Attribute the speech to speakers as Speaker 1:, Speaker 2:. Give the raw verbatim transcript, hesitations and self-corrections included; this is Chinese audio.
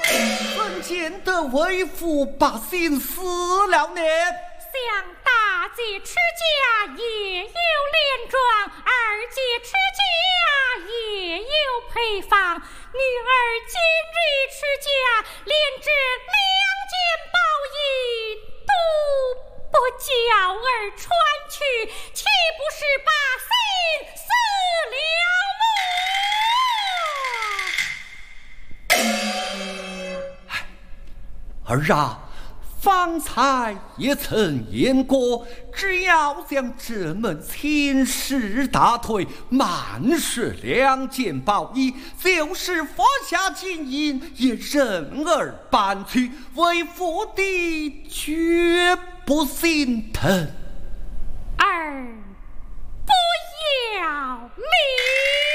Speaker 1: 怎见得为父把心死了呢？
Speaker 2: 想大姐持家也有连庄，二姐持家也有陪房，女儿今日持家，连这两件宝衣都不叫儿穿去，岂不是把心死了么？
Speaker 1: 儿啊，方才也曾言过，只要将这门亲事打退，满是两件宝衣，就是佛下金银也任儿搬去，为父的绝不心疼。
Speaker 2: 儿不要理。